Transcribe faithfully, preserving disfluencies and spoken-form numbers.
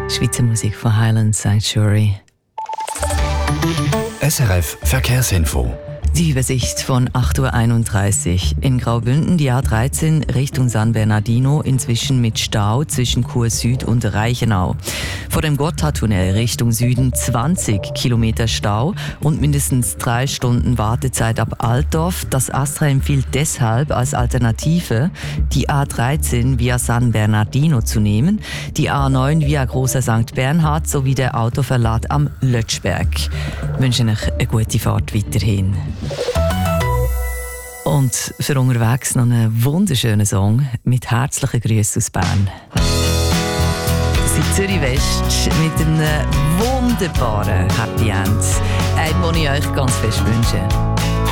Schweizer Musik von Highland Sanctuary. S R F Verkehrsinfo. Die Übersicht von acht Uhr einunddreißig. In Graubünden die A dreizehn Richtung San Bernardino, inzwischen mit Stau zwischen Chur Süd und Reichenau. Vor dem Gotthardtunnel Richtung Süden zwanzig Kilometer Stau und mindestens drei Stunden Wartezeit ab Altdorf. Das ASTRA empfiehlt deshalb als Alternative, die A dreizehn via San Bernardino zu nehmen, die A neun via Großer Sankt Bernhard sowie der Autoverlad am Lötschberg. Ich wünsche euch eine gute Fahrt weiterhin. Und für unterwegs noch einen wunderschönen Song mit herzlichen Grüßen aus Bern. Das ist Zürich West mit einem wunderbaren Happy End. Einen, den ich euch ganz fest wünsche.